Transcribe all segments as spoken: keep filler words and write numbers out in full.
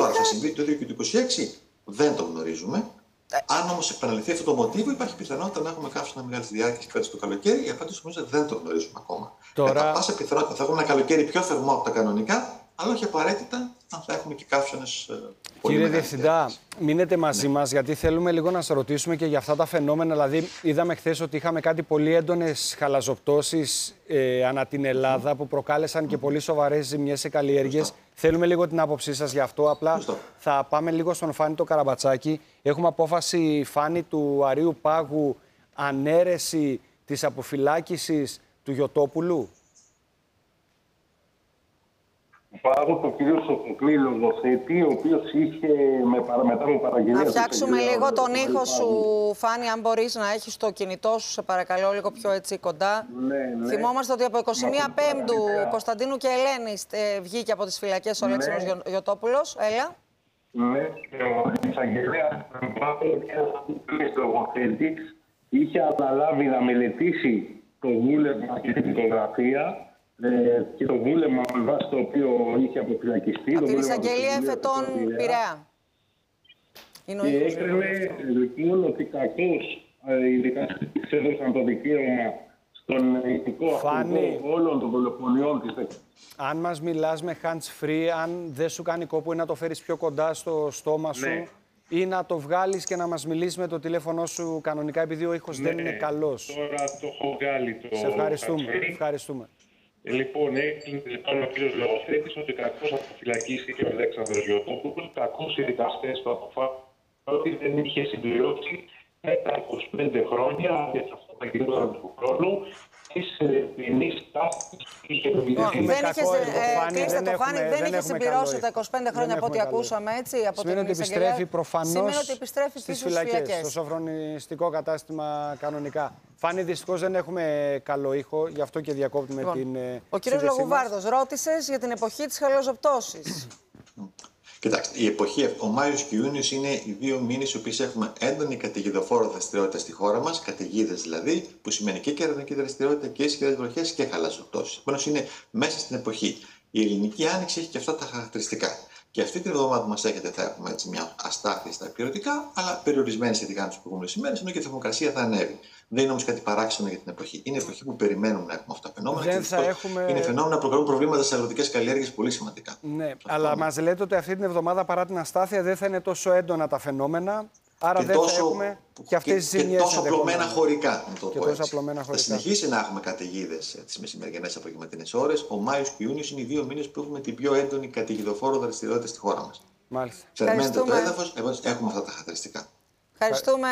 Τώρα θα συμβεί το ίδιο και το είκοσι έξι, δεν το γνωρίζουμε. Ε... Αν όμως επαναληφθεί αυτό το μοτίβο, υπάρχει πιθανότητα να έχουμε κάψωνα μεγάλη διάρκεια φέτος το καλοκαίρι. Η απάντηση νομίζω δεν το γνωρίζουμε ακόμα. Τώρα... Κατά πάσα πιθανότητα θα έχουμε ένα καλοκαίρι πιο θερμό από τα κανονικά, αλλά όχι απαραίτητα αν θα έχουμε και κάψονες. Κύριε Διευθυντά, μείνετε μαζί ναι. μας, γιατί θέλουμε λίγο να σας ρωτήσουμε και για αυτά τα φαινόμενα. Δηλαδή, είδαμε χθες ότι είχαμε κάτι πολύ έντονες χαλαζοπτώσεις ε, ανά την Ελλάδα, που προκάλεσαν και πολύ σοβαρές ζημιές σε καλλιέργειες. Φωστό. Θέλουμε λίγο την άποψή σας γι' αυτό. Απλά Φωστό. θα πάμε λίγο στον Φάνη το Καραμπατσάκη. Έχουμε απόφαση, Φάνη, του Αρείου Πάγου, ανέρεση της αποφυλάκησης του Γιωτόπουλου. Πάρω το κύριο Σοφοκλή Λογοθέτη, ο οποίος είχε με παρα, μετά με παραγγελία... Να φτιάξουμε λίγο τον ήχο σου, Φάνη, αν μπορείς να έχεις το κινητό σου, σε παρακαλώ, λίγο πιο έτσι κοντά. Ναι, ναι. Θυμόμαστε ότι από είκοσι μία Πέμπτου Κωνσταντίνου και Ελένης ε, βγήκε από τις φυλακές ο ναι. Αλέξανδρος Γιωτόπουλος. Έλα. Ναι, ο εισαγγελέας Λογοθέτη είχε αναλάβει να μελετήσει το βούλευμα και την φωτογραφία. Ε, και το βούλευμα με βάση το οποίο είχε αποφυλακιστεί. Από την εισαγγελία εφετών Πειραιά. Και έκρινε λοιπόν ότι κακώς οι δικαστές έδωσαν το δικαίωμα στον ηθικό αυτοκό όλων των δολοφονιών της. Αν μας μιλάς με hands free, αν δεν σου κάνει κόπο ή να το φέρεις πιο κοντά στο στόμα σου, ναι. ή να το βγάλεις και να μας μιλήσεις με το τηλέφωνο σου κανονικά, επειδή ο ήχος ναι. δεν είναι καλός. Τώρα το έχω βγάλει το... Σε ευχαριστούμε. ευχαριστούμε. Λοιπόν, έκλεινε λοιπόν ο κύριος Λογοθέτης ότι κακώς αποφυλακίστηκε ο Αλέξανδρος Γιωτόπουλος, κακώς οι δικαστές του αποφάσισαν ότι δεν είχε συμπληρώσει τα είκοσι πέντε χρόνια για αυτό τα γεγονότα του χρόνου της ποινής τάφης που είχε επιβληθεί. Δεν είχε κλείστε το Φάνη, δεν είχε συμπληρώσει τα είκοσι πέντε χρόνια από ό,τι ακούσαμε, έτσι, από την ότι επιστρέφει προφανώς στις φυλακές. Στο σοφρονιστικό κατάστημα κανονικά. Φάνη, δυστυχώς δεν έχουμε καλό ήχο, γι' αυτό και διακόπτουμε λοιπόν, την. Ο κύριος Λογουβάρδος, ρώτησες για την εποχή της χαλαζοπτώσης. Κοιτάξτε, η εποχή, ο Μάιος και ο Ιούνιος είναι οι δύο μήνες οι οποίες έχουμε έντονη καταιγιδοφόρο δραστηριότητα στη χώρα μας, καταιγίδες δηλαδή, που σημαίνει και κεραυνική δραστηριότητα και ισχυρές βροχές και χαλαζοπτώσεις. Επομένως είναι μέσα στην εποχή. Η ελληνική άνοιξη έχει και αυτά τα χαρακτηριστικά. Και αυτή την εβδομάδα που μας έχετε θα έχουμε έτσι μια αστάθεια στα υπηρετικά, αλλά περιορισμένη σχετικά με τις προηγούμενες ημέρες, ενώ και η θερμοκρασία θα ανέβει. Δεν είναι όμως κάτι παράξενο για την εποχή. Είναι εποχή που περιμένουμε να έχουμε αυτά τα φαινόμενα. Δεν θα έχουμε... Είναι φαινόμενα που προκαλούν προβλήματα στις αγροτικές καλλιέργειες πολύ σημαντικά. Ναι, αλλά μας λέτε ότι αυτή την εβδομάδα παρά την αστάθεια δεν θα είναι τόσο έντονα τα φαινόμενα. Άρα και δεν τόσο, θα έχουμε και αυτές τις ζημιές. Και τόσο απλωμένα χωρικά, να το και πω έτσι. Χωρικά. Θα συνεχίσει να έχουμε καταιγίδες τις μεσημεριανές απογευματινές ώρες. Ο Μάιος και ο Ιούνιος είναι οι δύο μήνες που έχουμε την πιο έντονη καταιγιδοφόρο δραστηριότητα στη χώρα μας. Μάλιστα. Ξερμένεται το έδαφος, έχουμε αυτά τα χαρακτηριστικά. Ευχαριστούμε.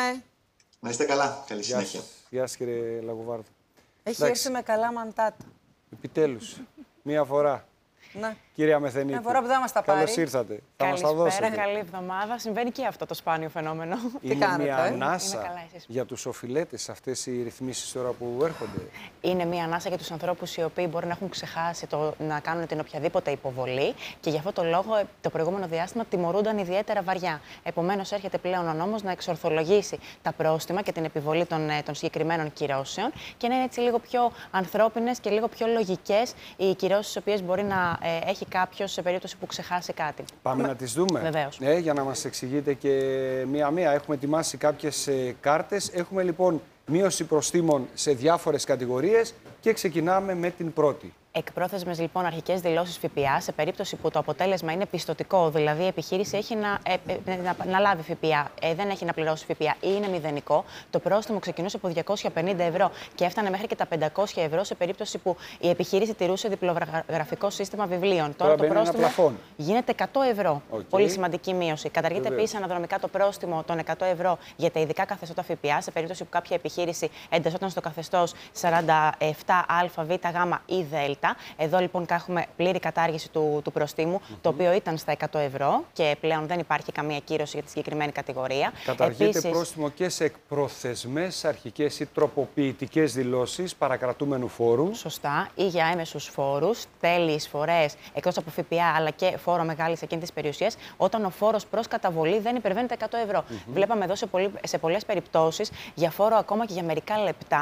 Να είστε καλά. Καλή συνέχεια. Γεια σας, κύριε Λαγουβάρδο. Έχει έρθει με καλά μαντάτα. Επιτέλους. Μία φορά. Ναι. Κυρία Μεθενίτη, μια φορά που δεν μας τα πάρει. Καλώς ήρθατε. Θα μας τα δώσετε. Καλή εβδομάδα. Συμβαίνει και αυτό το σπάνιο φαινόμενο. Είναι Τι κάνετε, μια ε? ανάσα καλά, για τους οφειλέτες αυτές οι ρυθμίσεις τώρα που έρχονται. Είναι μια ανάσα για τους ανθρώπους οι οποίοι μπορεί να έχουν ξεχάσει το, να κάνουν την οποιαδήποτε υποβολή και γι' αυτό το λόγο το προηγούμενο διάστημα τιμωρούνταν ιδιαίτερα βαριά. Επομένως, έρχεται πλέον ο νόμος να εξορθολογήσει τα πρόστιμα και την επιβολή των, των συγκεκριμένων κυρώσεων και να είναι έτσι λίγο πιο ανθρώπινες και λίγο πιο λογικές οι κυρώσεις τις οποίες μπορεί να ε, έχει κάποιο σε περίπτωση που ξεχάσει κάτι. Πάμε να τις δούμε. Βεβαίως. Ναι, για να μας εξηγείτε και μία-μία. Έχουμε ετοιμάσει κάποιες ε, κάρτες. Έχουμε λοιπόν μείωση προστίμων σε διάφορες κατηγορίες και ξεκινάμε με την πρώτη. Εκπρόθεσμες λοιπόν αρχικές δηλώσεις ΦΠΑ σε περίπτωση που το αποτέλεσμα είναι πιστωτικό, δηλαδή η επιχείρηση έχει να, ε, ε, να, να λάβει ΦΠΑ, ε, δεν έχει να πληρώσει ΦΠΑ ή είναι μηδενικό, το πρόστιμο ξεκινούσε από διακόσια πενήντα ευρώ και έφτανε μέχρι και τα πεντακόσια ευρώ σε περίπτωση που η επιχείρηση τηρούσε διπλογραφικό σύστημα βιβλίων. Τώρα, Τώρα το πρόστιμο γίνεται εκατό ευρώ. Okay. Πολύ σημαντική μείωση. Καταργείται επίσης αναδρομικά το πρόστιμο των εκατό ευρώ για τα ειδικά καθεστώτα ΦΠΑ σε περίπτωση που κάποια επιχείρηση εντασσόταν στο καθεστώς σαράντα επτά α, β, γ ή δ. Εδώ λοιπόν έχουμε πλήρη κατάργηση του, του προστίμου, mm-hmm. το οποίο ήταν στα εκατό ευρώ και πλέον δεν υπάρχει καμία κύρωση για τη συγκεκριμένη κατηγορία. Καταργείται Επίσης, πρόστιμο και σε εκπροθεσμές αρχικές ή τροποποιητικές δηλώσεις παρακρατούμενου φόρου. Σωστά, ή για έμεσους φόρους, τέλη, εισφορές, εκτός από ΦΠΑ αλλά και φόρο μεγάλης ακίνητης περιουσίας, όταν ο φόρος προς καταβολή δεν υπερβαίνει τα εκατό ευρώ. Mm-hmm. Βλέπαμε εδώ σε, πολύ, σε πολλές περιπτώσεις για φόρο ακόμα και για μερικά λεπτά.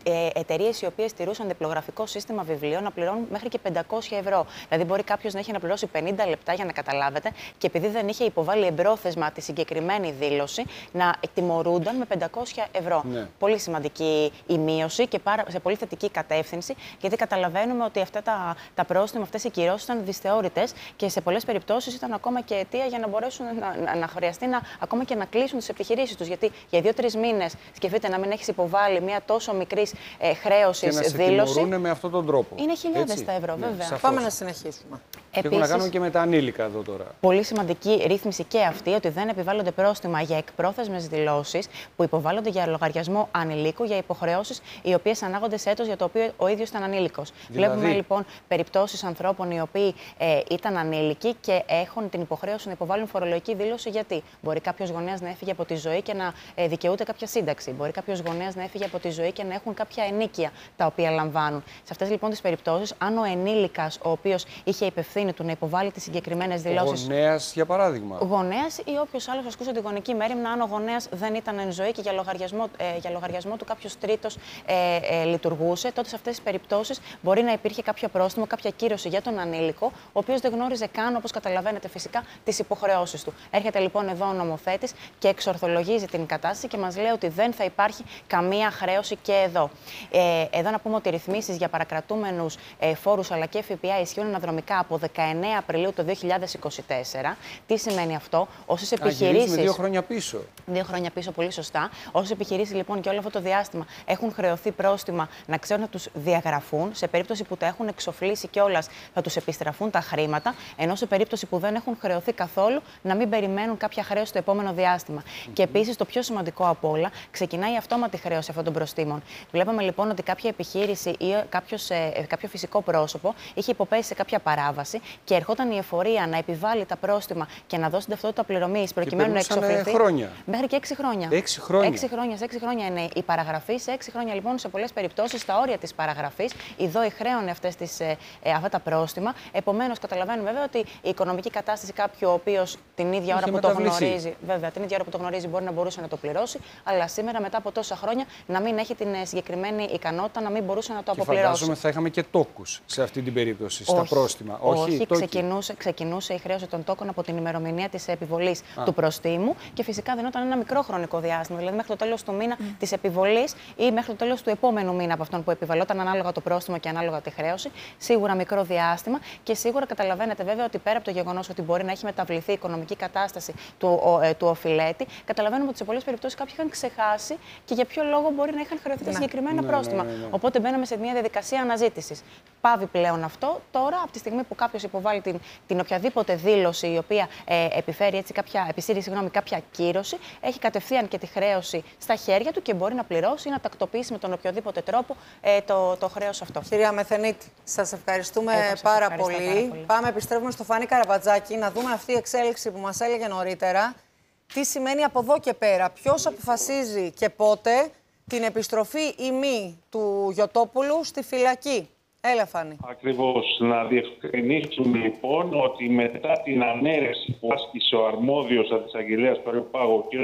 εταιρείες οι οποίες στηρούσαν διπλογραφικό σύστημα βιβλίων να πληρώνουν μέχρι και πεντακόσια ευρώ. Δηλαδή, μπορεί κάποιος να έχει να πληρώσει πενήντα λεπτά για να καταλάβετε, και επειδή δεν είχε υποβάλει εμπρόθεσμα τη συγκεκριμένη δήλωση, να τιμωρούνταν με πεντακόσια ευρώ. Ναι. Πολύ σημαντική η μείωση και πάρα, σε πολύ θετική κατεύθυνση, γιατί καταλαβαίνουμε ότι αυτά τα, τα πρόστιμα, αυτές οι κυρώσεις ήταν δυσθεώρητες και σε πολλές περιπτώσεις ήταν ακόμα και αιτία για να μπορέσουν να, να, να χρειαστεί να, ακόμα και να κλείσουν τις επιχειρήσεις τους. Γιατί για δύο-τρεις μήνες σκεφτείτε να μην έχεις υποβάλει μια τόσο μικρή ε, χρέωση δήλωση. Και να σε τιμωρούν με αυτόν τον τρόπο. Είναι χιλιάδες τα ευρώ, ναι, βέβαια. Πάμε να συνεχίσουμε. Και έχουμε να κάνουμε και με τα ανήλικα εδώ τώρα. Πολύ σημαντική ρύθμιση και αυτή, ότι δεν επιβάλλονται πρόστιμα για εκπρόθεσμες δηλώσεις που υποβάλλονται για λογαριασμό ανηλίκου για υποχρεώσεις οι οποίες ανάγονται σε έτος για το οποίο ο ίδιος ήταν ανήλικος. Δηλαδή... Βλέπουμε λοιπόν περιπτώσεις ανθρώπων οι οποίοι ε, ήταν ανήλικοι και έχουν την υποχρέωση να υποβάλουν φορολογική δήλωση. Γιατί μπορεί κάποιος γονέας να έφυγε από τη ζωή και να ε, δικαιούται κάποια σύνταξη. Μπορεί κάποιος γονέας να έφυγε από τη ζωή και να έχουν κάποια ενίκεια τα οποία λαμβάνουν. Σε αυτές λοιπόν τις περιπτώσεις, αν ο ενήλικας, ο οποίος είχε υπευθύνη του να υποβάλει τις συγκεκριμένες δηλώσεις. Γονέας, για παράδειγμα. Γονέας ή όποιος άλλος ασκούσε τη γονική μέριμνα, αν ο γονέας δεν ήταν εν ζωή και για λογαριασμό, ε, για λογαριασμό του κάποιος τρίτος ε, ε, λειτουργούσε, τότε σε αυτές τις περιπτώσεις μπορεί να υπήρχε κάποιο πρόστιμο, κάποια κύρωση για τον ανήλικο, ο οποίος δεν γνώριζε καν, όπως καταλαβαίνετε φυσικά, τις υποχρεώσεις του. Έρχεται λοιπόν εδώ ο νομοθέτης και εξορθολογίζει την κατάσταση και μας λέει ότι δεν θα υπάρχει καμία χρέωση και εδώ. Ε, εδώ να πούμε ότι οι ρυθμίσεις για παρακρατούμενους ε, φόρους αλλά και ΦΠΑ ισχύουν αναδρομικά από δεκαεννέα Απριλίου του δύο χιλιάδες είκοσι τέσσερα. Τι σημαίνει αυτό? Όσες επιχειρήσεις. δύο χρόνια πίσω. Δύο χρόνια πίσω, πολύ σωστά. Όσες επιχειρήσεις λοιπόν και όλο αυτό το διάστημα έχουν χρεωθεί πρόστιμα, να ξέρουν να τους διαγραφούν. Σε περίπτωση που τα έχουν εξοφλήσει κιόλας, θα τους επιστραφούν τα χρήματα. Ενώ σε περίπτωση που δεν έχουν χρεωθεί καθόλου, να μην περιμένουν κάποια χρέωση το επόμενο διάστημα. Mm-hmm. Και επίσης, το πιο σημαντικό απ' όλα, ξεκινάει η αυτόματη χρέωση αυτών των προστίμων. Βλέπαμε λοιπόν ότι κάποια επιχείρηση ή κάποιος, ε, κάποιο φυσικό πρόσωπο είχε υποπέσει σε κάποια παράβαση και ερχόταν η εφορία να επιβάλλει τα πρόστιμα και να δώσει την ταυτότητα πληρωμής προκειμένου να εξοφληθεί. Χρόνια. Μέχρι και έξι χρόνια. Έξι χρόνια. Έξι χρόνια. Σε έξι χρόνια είναι η παραγραφή. Σε έξι χρόνια λοιπόν, σε πολλές περιπτώσεις, στα όρια της παραγραφής, οι ΔΟΗ χρέωνε αυτές τις, ε, ε, αυτά τα πρόστιμα. Επομένως, καταλαβαίνουμε βέβαια ότι η οικονομική κατάσταση κάποιου ο οποίος την ίδια ώρα που το γνωρίζει, βέβαια, την ίδια ώρα που το γνωρίζει μπορεί να μπορούσε να το πληρώσει, αλλά σήμερα μετά από τόσα χρόνια να μην έχει την συγκεκριμένη ικανότητα, να μην μπορούσε να το και αποπληρώσει. Φαντάζομαι θα είχαμε και τόκους σε αυτή την περίπτωση, όχι, στα πρόστιμα. Όχι, όχι ξεκινούσε, ξεκινούσε η χρέωση των τόκων από την ημερομηνία της επιβολής του προστίμου και φυσικά δινόταν ένα μικρό χρονικό διάστημα, δηλαδή μέχρι το τέλος του μήνα mm. της επιβολής ή μέχρι το τέλος του επόμενου μήνα από αυτόν που επιβαλόταν, ανάλογα το πρόστιμο και ανάλογα τη χρέωση. Σίγουρα μικρό διάστημα και σίγουρα καταλαβαίνετε βέβαια ότι πέρα από το γεγονός ότι μπορεί να έχει μεταβληθεί η οικονομική κατάσταση του, ο, ε, του οφειλέτη, καταλαβαίνουμε ότι σε πολλές περιπτώσεις κάποιοι είχαν ξεχάσει και για ποιο λόγο μπορεί να είχαν χρεωθεί τα συγκεκριμένα ναι, πρόστιμα. Ναι, ναι, ναι. Οπότε μπαίνουμε σε μια διαδικασία αναζήτησης. Πάβει πλέον αυτό. Τώρα, από τη στιγμή που κάποιος υποβάλλει την, την οποιαδήποτε δήλωση η οποία ε, επιφέρει έτσι κάποια, επισύρει συγγνώμη, κάποια κύρωση, έχει κατευθείαν και τη χρέωση στα χέρια του και μπορεί να πληρώσει ή να τακτοποιήσει με τον οποιοδήποτε τρόπο ε, το, το χρέος αυτό. Κυρία Μεθενίτη, σας ευχαριστούμε πάρα πολύ. πάρα πολύ. Πάμε, επιστρέφουμε στο Φάνη Καραμπατζάκη, να δούμε αυτή η εξέλιξη που μας έλεγε νωρίτερα. Τι σημαίνει από εδώ και πέρα, ποιος αποφασίζει και πότε την επιστροφή ή μη του Γιωτόπουλου στη φυλακή. Έλα, Φάνη. Ακριβώς. Να διευκρινίσουμε λοιπόν ότι μετά την ανέρεση που άσκησε ο αρμόδιος αντισαγγελέας του Αριού Πάγου, κ.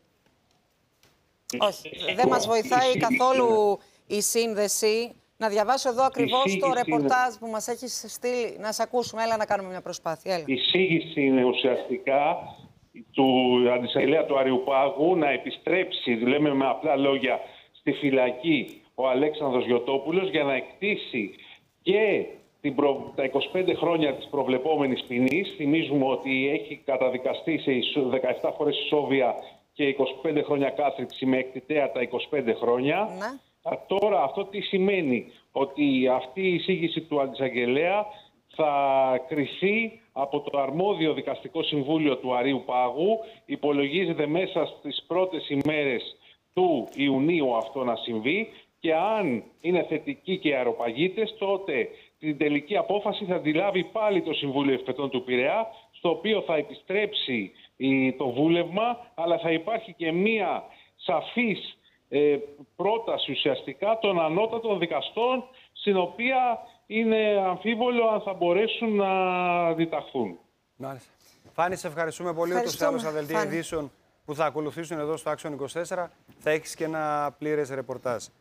Όχι, δεν μας βοηθάει καθόλου η σύνδεση. Να διαβάσω εδώ ακριβώς το ρεπορτάζ που μας έχεις στείλει. Να σε ακούσουμε. Έλα να κάνουμε μια προσπάθεια. Έλα. Η εισήγηση είναι ουσιαστικά του αντισαγγελέα του Αριού Πάγου να επιστρέψει, λέμε με απλά λόγια, στη φυλακή ο Αλέξανδρος Γιωτόπουλος για να εκτίσει και την προ... τα είκοσι πέντε χρόνια της προβλεπόμενης ποινής. Θυμίζουμε ότι έχει καταδικαστεί σε δεκαεπτά φορές ισόβια και είκοσι πέντε χρόνια κάθριξη με εκτιτέα τα είκοσι πέντε χρόνια. Ναι. Τώρα αυτό τι σημαίνει? Ότι αυτή η εισήγηση του αντισαγγελέα θα κριθεί από το αρμόδιο δικαστικό συμβούλιο του Αρείου Πάγου. Υπολογίζεται μέσα στις πρώτες ημέρες του Ιουνίου αυτό να συμβεί και αν είναι θετικοί και οι αεροπαγίτες, τότε την τελική απόφαση θα τη λάβει πάλι το Συμβούλιο Εφετών του Πειραιά, στο οποίο θα επιστρέψει το βούλευμα, αλλά θα υπάρχει και μία σαφής ε, πρόταση ουσιαστικά των ανώτατων δικαστών, στην οποία είναι αμφίβολο αν θα μπορέσουν να διταχθούν. Μάλιστα. Φάνη, σε ευχαριστούμε πολύ. Ούτως ή άλλως στα δελτία ειδήσεων που θα ακολουθήσουν εδώ στο Άξιον είκοσι τέσσερα θα έχεις και ένα πλήρες ρεπορτάζ.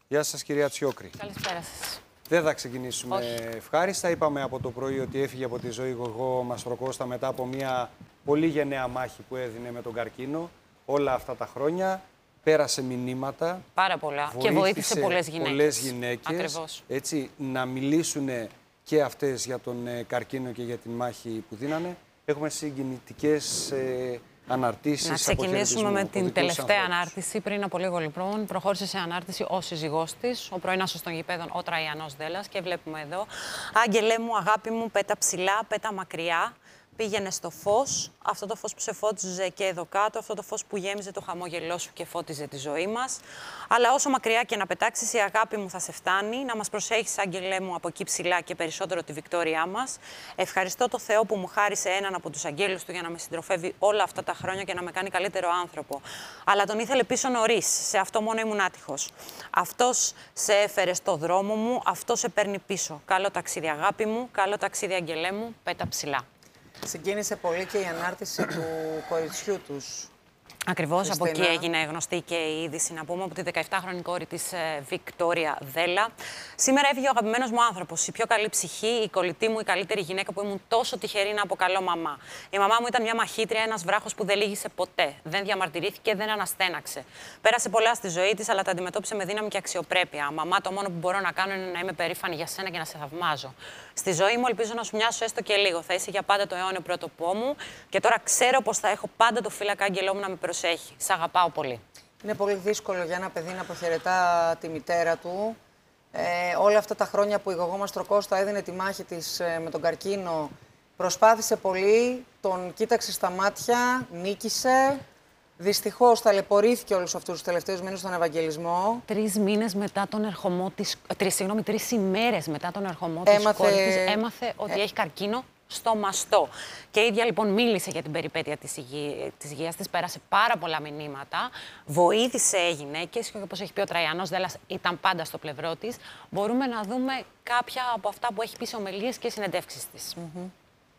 Γεια σας, κυρία Τσιόκρη. Καλησπέρα σας. Δεν θα ξεκινήσουμε Όχι. ευχάριστα. Είπαμε από το πρωί ότι έφυγε από τη ζωή Γοργό Μαστροκώστα μετά από μια πολύ γενναία μάχη που έδινε με τον καρκίνο όλα αυτά τα χρόνια. Πέρασε μηνύματα. Πάρα πολλά. Και βοήθησε πολλές γυναίκες. Πολλές γυναίκες. Ακριβώς. Έτσι, να μιλήσουν και αυτές για τον ε, καρκίνο και για την μάχη που δίνανε. Έχουμε συγκινητικές ε, αναρτήσεις. Να ξεκινήσουμε με την τελευταία ανθρώπους. ανάρτηση. Πριν από λίγο λοιπόν προχώρησε σε ανάρτηση ο σύζυγός της, ο πρώην άσος των γηπέδων, ο Τραϊανός Δέλλας. Και βλέπουμε εδώ: «Άγγελέ μου, αγάπη μου, πέτα ψηλά, πέτα μακριά. Πήγαινε στο φως, αυτό το φως που σε φώτιζε και εδώ κάτω, αυτό το φως που γέμιζε το χαμόγελό σου και φώτιζε τη ζωή μας. Αλλά όσο μακριά και να πετάξεις, η αγάπη μου θα σε φτάνει. Να μας προσέχεις, άγγελέ μου, από εκεί ψηλά και περισσότερο τη βικτόριά μας. Ευχαριστώ το Θεό που μου χάρισε έναν από τους αγγέλους του για να με συντροφεύει όλα αυτά τα χρόνια και να με κάνει καλύτερο άνθρωπο. Αλλά τον ήθελε πίσω νωρίς, σε αυτό μόνο ήμουν άτυχος. Αυτός σε έφερε στο δρόμο μου, αυτό σε παίρνει πίσω. Καλό ταξίδι, αγάπη μου, καλό ταξίδι, αγγελέ μου, πέτα ψηλά». Συγκίνησε πολύ και η ανάρτηση του κοριτσιού τους. Ακριβώς, από Χριστίνα. εκεί έγινε γνωστή και η είδηση, να πούμε, από τη δεκαεφτάχρονη κόρη της ε, Βικτόρια Δέλλα. Σήμερα έφυγε ο αγαπημένος μου άνθρωπος, η πιο καλή ψυχή, η κολλητή μου, η καλύτερη γυναίκα που ήμουν τόσο τυχερή να αποκαλώ μαμά. Η μαμά μου ήταν μια μαχήτρια, ένας βράχος που δεν λύγησε ποτέ. Δεν διαμαρτυρήθηκε, δεν αναστέναξε. Πέρασε πολλά στη ζωή της, αλλά τα αντιμετώπισε με δύναμη και αξιοπρέπεια. Μαμά, το μόνο που μπορώ να κάνω είναι να είμαι περήφανη για σένα και να σε θαυμάζω. Στη ζωή μου ελπίζω να σου μοιάσω έστω και λίγο. Θα είσαι για πάντα το αιώνιο πρότοπό μου και τώρα ξέρω πως θα έχω πάντα το φύλακα άγγελό μου να με προσέχει. Σ' αγαπάω πολύ. Είναι πολύ δύσκολο για ένα παιδί να αποχαιρετά τη μητέρα του. Ε, όλα αυτά τα χρόνια που η Γογό Μαστροκώστα έδινε τη μάχη της ε, με τον καρκίνο, προσπάθησε πολύ, τον κοίταξε στα μάτια, νίκησε. Δυστυχώς ταλαιπωρήθηκε όλους αυτούς τους τελευταίους μήνες στον Ευαγγελισμό. Τρεις μήνες μετά τον ερχομό της, τρεις, συγγνώμη, τρεις ημέρες μετά τον ερχομό της Έμαθε... κόρης της, έμαθε ότι ε... έχει καρκίνο στο μαστό. Και η ίδια λοιπόν μίλησε για την περιπέτεια της, υγεία, της υγείας της, πέρασε πάρα πολλά μηνύματα, βοήθησε γυναίκες και όπως έχει πει ο Τραϊανός Δέλλας ήταν πάντα στο πλευρό της. Μπορούμε να δούμε κάποια από αυτά που έχει πει σε ομιλίες και συνεντεύξεις της. Mm-hmm.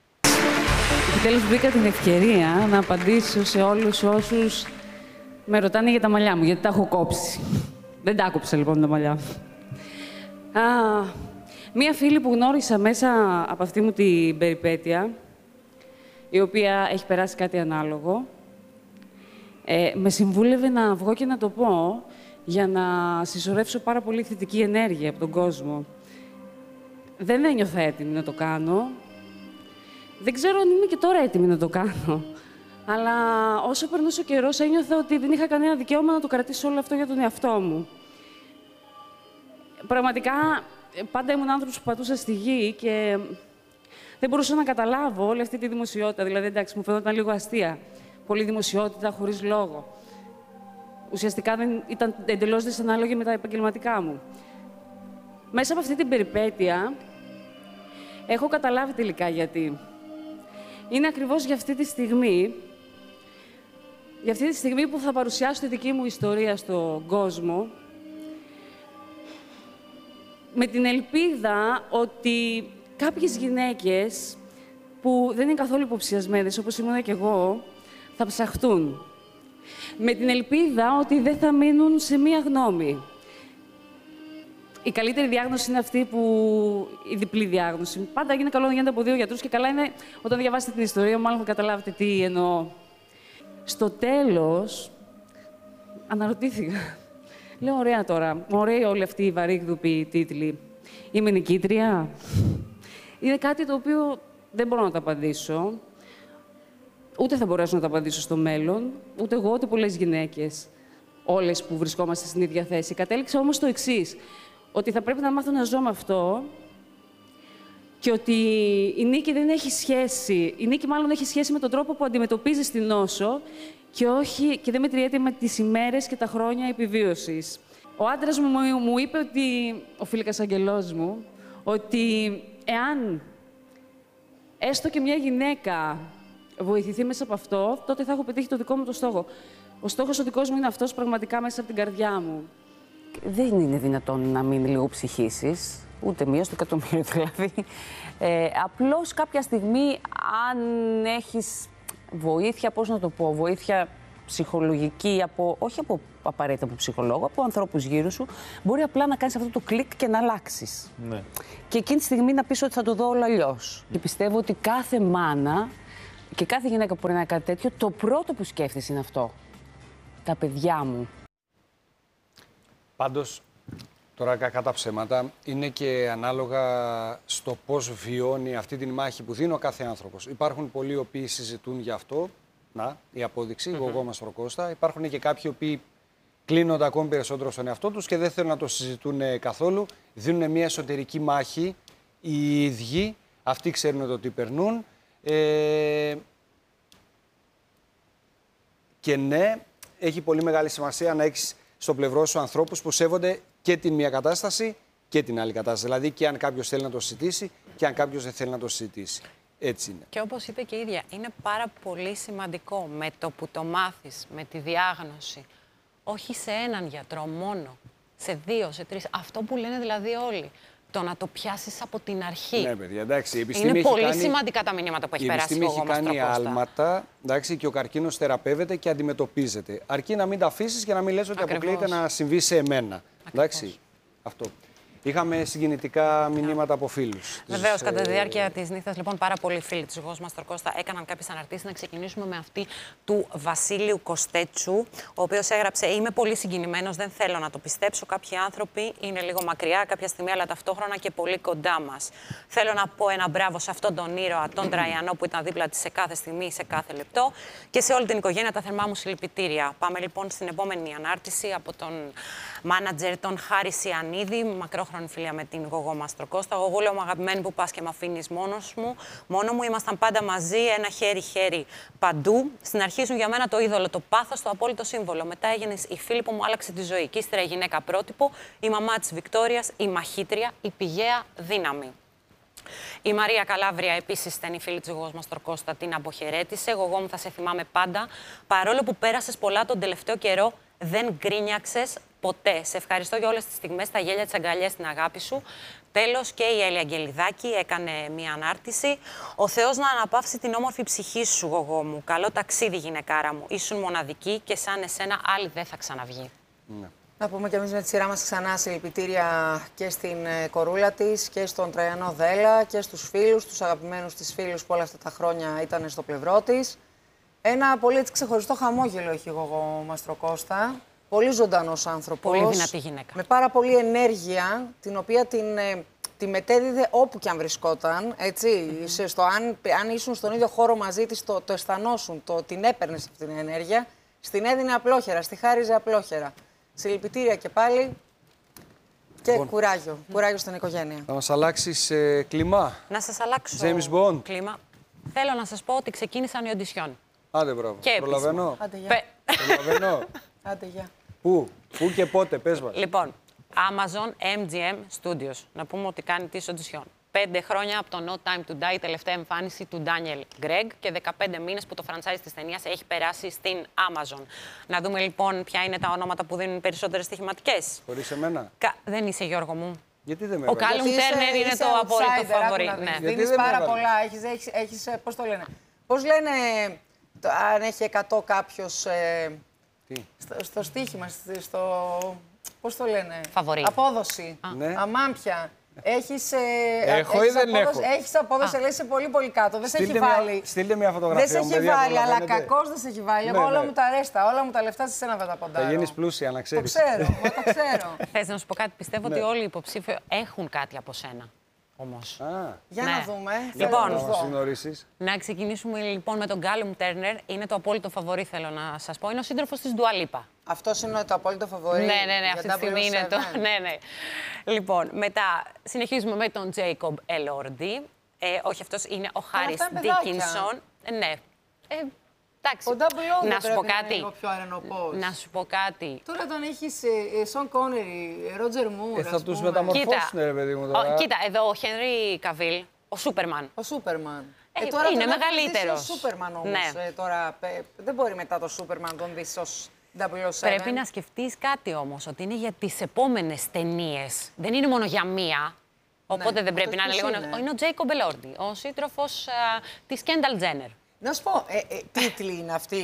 Επιτέλους βρήκα την ευκαιρία να απαντήσω σε όλους όσους με ρωτάνε για τα μαλλιά μου, γιατί τα έχω κόψει. Δεν τα άκοψα λοιπόν τα μαλλιά μου. Α, μία φίλη που γνώρισα μέσα από αυτή μου την περιπέτεια, η οποία έχει περάσει κάτι ανάλογο, ε, με συμβούλευε να βγω και να το πω για να συσσωρεύσω πάρα πολύ θετική ενέργεια από τον κόσμο. Δεν ένιωθα έτοιμη να το κάνω. Δεν ξέρω αν είμαι και τώρα έτοιμη να το κάνω. Αλλά όσο περνούσε ο καιρός, ένιωθα ότι δεν είχα κανένα δικαίωμα να το κρατήσω όλο αυτό για τον εαυτό μου. Πραγματικά, πάντα ήμουν άνθρωπος που πατούσα στη γη και δεν μπορούσα να καταλάβω όλη αυτή τη δημοσιότητα. Δηλαδή, εντάξει, μου φαινόταν λίγο αστεία. Πολύ δημοσιότητα, χωρίς λόγο. Ουσιαστικά δεν ήταν εντελώς δυσανάλογη με τα επαγγελματικά μου. Μέσα από αυτή την περιπέτεια, έχω καταλάβει τελικά γιατί. Είναι ακριβώς για αυτή τη στιγμή, για αυτή τη στιγμή που θα παρουσιάσω τη δική μου ιστορία στον κόσμο, με την ελπίδα ότι κάποιες γυναίκες που δεν είναι καθόλου υποψιασμένες, όπως ήμουν και εγώ, θα ψαχτούν. Με την ελπίδα ότι δεν θα μείνουν σε μία γνώμη. Η καλύτερη διάγνωση είναι αυτή που η διπλή διάγνωση. Πάντα είναι καλό να γίνεται από δύο γιατρούς και καλά είναι όταν διαβάσετε την ιστορία, μάλλον θα καταλάβετε τι εννοώ. Στο τέλος, αναρωτήθηκα. Λέω, ωραία τώρα, ωραία όλοι αυτοί οι βαρύγδουποι τίτλοι. Είμαι νικήτρια. Είναι κάτι το οποίο δεν μπορώ να το απαντήσω. Ούτε θα μπορέσω να το απαντήσω στο μέλλον. Ούτε εγώ, ούτε πολλές γυναίκες. Όλες που βρισκόμαστε στην ίδια θέση. Κατέληξα όμως το εξής. Ότι θα πρέπει να μάθω να ζω με αυτό και ότι η νίκη δεν έχει σχέση, η νίκη μάλλον έχει σχέση με τον τρόπο που αντιμετωπίζεις την νόσο και, όχι, και δεν μετριέται με τις ημέρες και τα χρόνια επιβίωσης. Ο άντρας μου μου είπε ότι, ο φίλικας αγγελός μου, ότι εάν έστω και μια γυναίκα βοηθηθεί μέσα από αυτό, τότε θα έχω πετύχει το δικό μου το στόχο. Ο στόχος ο δικός μου είναι αυτός πραγματικά μέσα από την καρδιά μου. Δεν είναι δυνατόν να μην λίγο ψυχήσεις, ούτε μία στο εκατομμύριο δηλαδή. Ε, απλώς κάποια στιγμή, αν έχεις βοήθεια, πώς να το πω, βοήθεια ψυχολογική, από, όχι από απαραίτητα από ψυχολόγο, από ανθρώπους γύρω σου, μπορεί απλά να κάνεις αυτό το κλικ και να αλλάξεις. Ναι. Και εκείνη τη στιγμή να πεις ότι θα το δω όλο αλλιώς. Και πιστεύω ότι κάθε μάνα και κάθε γυναίκα που μπορεί να κάνει κάτι τέτοιο, το πρώτο που σκέφτεσαι είναι αυτό. Τα παιδιά μου. Πάντως, τώρα κακά τα ψέματα, είναι και ανάλογα στο πώς βιώνει αυτή τη μάχη που δίνει ο κάθε άνθρωπος. Υπάρχουν πολλοί οι οποίοι συζητούν γι' αυτό, να, η απόδειξη, mm-hmm. εγώ Μάστρο Κώστα. Υπάρχουν και κάποιοι οι οποίοι κλείνονται ακόμη περισσότερο στον εαυτό τους και δεν θέλουν να το συζητούν καθόλου. Δίνουν μια εσωτερική μάχη οι ίδιοι, αυτοί ξέρουν το τι περνούν. Ε... Και ναι, έχει πολύ μεγάλη σημασία να έχεις στο πλευρό σου ανθρώπους που σέβονται και την μία κατάσταση και την άλλη κατάσταση. Δηλαδή και αν κάποιος θέλει να το συζητήσει και αν κάποιος δεν θέλει να το συζητήσει. Έτσι είναι. Και όπως είπε και η ίδια, είναι πάρα πολύ σημαντικό με το που το μάθεις, με τη διάγνωση, όχι σε έναν γιατρό μόνο, σε δύο, σε τρεις, αυτό που λένε δηλαδή όλοι. Το να το πιάσεις από την αρχή. Ναι, παιδιά, εντάξει, η επιστήμη είναι έχει πολύ κάνει... σημαντικά τα μηνύματα που έχει η περάσει. Η επιστήμη έχει κάνει άλματα, εντάξει, και ο καρκίνος θεραπεύεται και αντιμετωπίζεται. Αρκεί να μην τα αφήσεις και να μην λες ότι Ακριβώς. αποκλείεται να συμβεί σε εμένα. Εντάξει, αυτό. Είχαμε συγκινητικά μηνύματα από φίλους. Βεβαίως, κατά τη διάρκεια της νύχτας, λοιπόν, πάρα πολλοί φίλοι της Γος Μάστρο Κώστα έκαναν κάποιες αναρτήσεις. Να ξεκινήσουμε με αυτή του Βασίλειου Κωστέτσου, ο οποίος έγραψε: Είμαι πολύ συγκινημένος, δεν θέλω να το πιστέψω. Κάποιοι άνθρωποι είναι λίγο μακριά κάποια στιγμή, αλλά ταυτόχρονα και πολύ κοντά μας. Θέλω να πω ένα μπράβο σε αυτόν τον ήρωα, τον Τραϊανό, που ήταν δίπλα της σε κάθε στιγμή, σε κάθε λεπτό, και σε όλη την οικογένεια τα θερμά μου συλληπιτήρια. Πάμε λοιπόν στην επόμενη ανάρτηση από τον μάνατζερ, τον Χάρη Σιανίδη, μακρόχρονη φιλία με την Γογό Μάστρο Κώστα. Εγώ λέω: Μου αγαπημένη που πας και με αφήνεις μόνος μου. Μόνο μου, ήμασταν πάντα μαζί, ένα χέρι-χέρι παντού. Στην αρχή ήσουν για μένα το είδωλο, το πάθος, το απόλυτο σύμβολο. Μετά έγινες η φίλη που μου άλλαξε τη ζωή. Και ύστερα η γυναίκα πρότυπο, η μαμά της Βικτόριας, η μαχήτρια, η πηγαία δύναμη. Η Μαρία Καλάβρια, επίσης στενή φίλη της Γογός Μάστρο Κώστα, την αποχαιρέτησε. Γογό μου, θα σε θυμάμαι πάντα. Παρόλο που πέρασες πολλά τον τελευταίο καιρό, δεν γκρίνιαξες ποτέ. Σε ευχαριστώ για όλες τις στιγμές, τα γέλια, τις αγκαλιές, την αγάπη σου. Τέλος, και η Έλλη Αγγελιδάκη έκανε μία ανάρτηση. Ο Θεός να αναπαύσει την όμορφη ψυχή σου, Γογό μου. Καλό ταξίδι, γυναικάρα μου. Ήσουν μοναδική και σαν εσένα άλλη δεν θα ξαναβγεί. Ναι. Να πούμε και εμείς με τη σειρά μας ξανά συλληπιτήρια και στην κορούλα της και στον Τραϊανό Δέλα και στους φίλους, τους αγαπημένους της φίλους που όλα αυτά τα χρόνια ήταν στο πλευρό της. Ένα πολύ έτσι ξεχωριστό χαμόγελο έχει η Γογό Μάστρο Κώστα. Πολύ ζωντανός άνθρωπος. Πολύ δυνατή γυναίκα. Με πάρα πολλή ενέργεια, την οποία την, ε, τη μετέδιδε όπου και αν βρισκόταν. Έτσι, mm-hmm. στο, αν, αν ήσουν στον ίδιο χώρο μαζί της, το, το αισθανόσουν, το, την έπαιρνες αυτή την ενέργεια. Στην έδινε απλόχερα, στη χάριζε απλόχερα. Συλληπιτήρια και πάλι. Και bon. κουράγιο. Mm. Κουράγιο στην οικογένεια. Θα μας αλλάξεις ε, κλίμα. Να σας αλλάξω James Bond. κλίμα. Θέλω να σας πω ότι ξεκίνησαν οι οντισιόν. Άντε, μπράβο. Προλαβαίνω. Άντε, γεια. Προλαβαίνω. Άντε, γεια. Πού, πού και πότε, πες μας. Λοιπόν, Amazon εμ τζι εμ Studios. Να πούμε ότι κάνει τις οντισιόν. Πέντε χρόνια από το No Time to Die, η τελευταία εμφάνιση του Daniel Craig, και δεκαπέντε μήνες που το franchise της ταινίας έχει περάσει στην Amazon. Να δούμε λοιπόν ποια είναι τα ονόματα που δίνουν περισσότερες στοιχηματικές. Χωρίς εμένα. Κα... Δεν είσαι, Γιώργο μου. Γιατί δεν με Ο Κάλουμ Τέρνερ είναι το απόλυτο φαβορί. Ναι. Δίνεις πάρα πολλά. Έχεις, έχεις, έχεις, πώς το λένε. Πώς λένε, το, αν έχει εκατό κάποιος ε, στο, στο στοίχημα, στο, πώς το λένε. Φαβορί. Απόδοση. Ναι. Αμάμπια. Έχεις, ε, έχω έχεις ή δεν απόδοση, έχω. Έχεις απόδοση, αλλά είσαι πολύ πολύ κάτω. Δεν σε έχει μια, βάλει. Στείλτε μια φωτογραφία. Δεν σε έχει βάλει, αλλά κακώς δεν σε έχει βάλει. Ναι, Εγώ όλα ναι. μου τα ρέστα, όλα μου τα λεφτά σε σένα θα τα ποντάρω. Θα γίνεις πλούσια, να ξέρεις. Το ξέρω, μα το ξέρω. Θες να σου πω κάτι, πιστεύω Ναι. ότι όλοι οι υποψήφοι έχουν κάτι από σένα. Όμως. Α, Για Ναι. να δούμε. Λοιπόν, να μας γνωρίσεις. Να ξεκινήσουμε λοιπόν με τον Κάλουμ Τέρνερ. Είναι το απόλυτο φαβορί, θέλω να σας πω. Είναι ο σύντροφος της Dua Lipa. Αυτό είναι το απόλυτο φαβορί. Ναι, ναι, ναι, αυτή τη στιγμή είναι το. double oh seven. Ναι, ναι. Λοιπόν, μετά συνεχίζουμε με τον Jacob Elordi. Ε, όχι, αυτός είναι ο Χάρις αυτά είναι παιδάκια. Ντίκινσον. Ε, ναι. Ε, εντάξει. Ο double oh να δεν σου πω πρέπει να είναι κάτι. λίγο πιο αρενοπός. Να σου πω κάτι. Τώρα τον έχεις Σον Κόνερι, Ρότζερ Μουρ. Ε, θα τους μεταμορφώσουν, ρε παιδί μου τώρα. Ο, κοίτα, εδώ ο Χένρι Καβίλ, ο Σούπερμαν. Ο Σούπερμαν. Ε, τώρα είναι τον μεγαλύτερος. Ο Σούπερμαν όμως. Ναι. Ε, τώρα, ε, δεν μπορεί μετά το Σούπερμαν τον δεις ως double oh seven. Πρέπει να σκεφτείς κάτι όμως, ότι είναι για τις επόμενες ταινίες. Δεν είναι μόνο για μία. Οπότε Ναι, δεν πρέπει αυτός να είναι ποιος λίγο. είναι? Είναι ο Τζέικομπ Ελόρντι, ο σύντροφος α, της Κένταλ Τζένερ. Να σου πω, ε, ε, τίτλοι είναι αυτοί.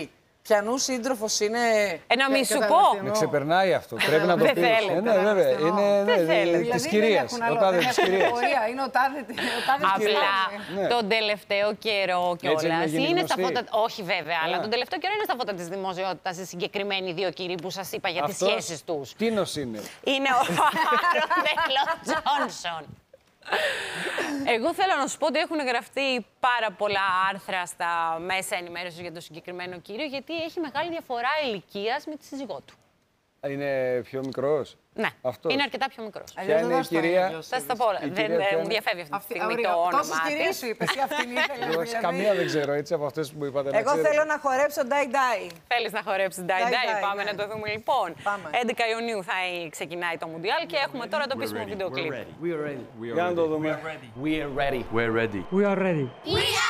Πιανού σύντροφο είναι. Ε, να μην σου πω. Με ξεπερνάει αυτό. Πρέπει να το Δεν πει. θέλετε. Ναι, βέβαια. Είναι τη κυρία. Ο τάδε τη κυρία. Είναι ο τάδε τη κυρία. Απλά τον τελευταίο καιρό κιόλα είναι στα φώτα. Όχι, βέβαια, αλλά Α. τον τελευταίο καιρό είναι στα φώτα τη δημοσιότητα οι συγκεκριμένοι δύο κύριοι που σα είπα για τι Αυτός σχέσει του. Τίνος είναι. Είναι ο Ροντέλο Τζόνσον. Εγώ θέλω να σου πω ότι έχουν γραφτεί πάρα πολλά άρθρα στα μέσα ενημέρωσης για τον συγκεκριμένο κύριο, γιατί έχει μεγάλη διαφορά ηλικίας με τη σύζυγό του. Είναι πιο μικρός. Ναι, Αυτός. είναι αρκετά πιο μικρός. Ποια είναι η κυρία. Θα σας τα πω. Η Δεν κυρία ποια ε, μου είναι? διαφεύγει αυτή τη Αυτή- στιγμή ωραία. το όνομά Τόσες κυρίες της. σου είπες, ή αυτήν ήθελες, Εγώ δηλαδή. καμία δεν ξέρω έτσι από αυτές που μου είπατε. να Εγώ ξέρετε. θέλω να χορέψω Ντάι Ντάι. Θέλεις να χορέψεις Ντάι Ντάι Ντάι, Ντάι, πάμε ναι. να το δούμε λοιπόν. Πάμε. έντεκα Ιουνίου θα ξεκινάει το Μουντιάλ και έχουμε τώρα το επίσημο βίντεο κλιπ. Για να το δούμε. We are ready. We are ready. We're ready. We are ready. We are